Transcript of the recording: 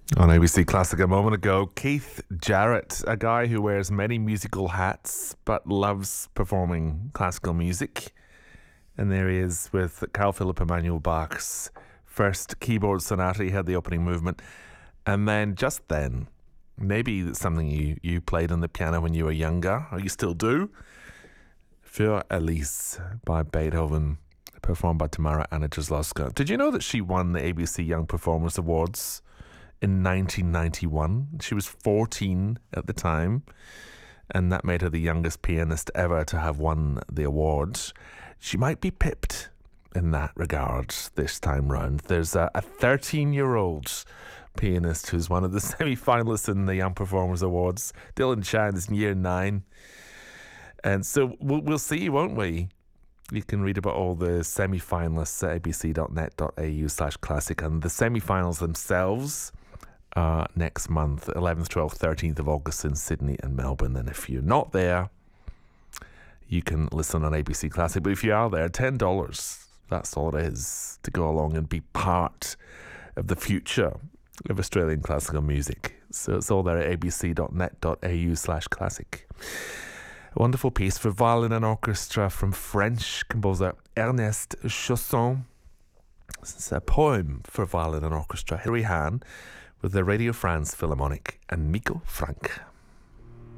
On ABC Classic a moment ago, Keith Jarrett, a guy who wears many musical hats but loves performing classical music. And there he is with Carl Philipp Emanuel Bach's first keyboard sonata. He had the opening movement. And then just then, maybe something you played on the piano when you were younger, or you still do, Für Elise by Beethoven, performed by Tamara Anna Jaslowska. Did you know that she won the ABC Young Performers Awards in 1991? She was 14 at the time, and that made her the youngest pianist ever to have won the award. She might be pipped in that regard this time round. There's a 13-year-old pianist who's one of the semi-finalists in the Young Performers Awards. Dylan Chan is in year 9. And so we'll see, won't we? You can read about all the semi-finalists at abc.net.au/classic, and the semi-finals themselves next month, 11th, 12th, 13th of August in Sydney and Melbourne. And if you're not there, you can listen on ABC Classic. But if you are there, $10, that's all it is, to go along and be part of the future of Australian classical music. So it's all there at abc.net.au/classic. A wonderful piece for violin and orchestra from French composer Ernest Chausson. It's a poem for violin and orchestra. Hilary Hahn with the Radio France Philharmonic and Mikko Frank.